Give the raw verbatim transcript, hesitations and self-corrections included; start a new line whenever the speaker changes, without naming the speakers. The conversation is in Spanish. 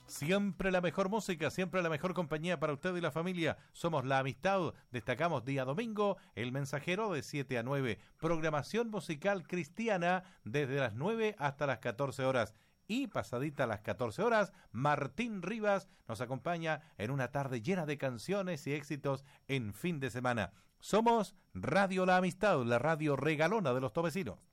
Siempre la mejor música, siempre la mejor compañía para usted y la familia. Somos La Amistad. Destacamos día domingo, El Mensajero de siete a nueve. Programación musical cristiana desde las nueve hasta las catorce horas. Y pasadita a las catorce horas, Martín Rivas nos acompaña en una tarde llena de canciones y éxitos en fin de semana. Somos Radio La Amistad, la radio regalona de los tovecinos.